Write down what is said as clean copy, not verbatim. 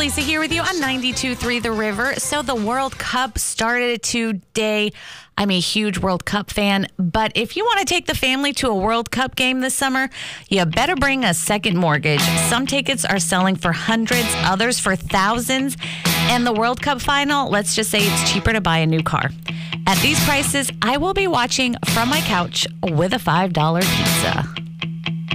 Lisa here with you on 92.3 The River. So the World Cup started today. I'm a huge World Cup fan, but if you want to take the family to a World Cup game this summer, you better bring a second mortgage. Some tickets are selling for hundreds, others for thousands. And the World Cup final, let's just say it's cheaper to buy a new car. At these prices, I will be watching from my couch with a $5 pizza.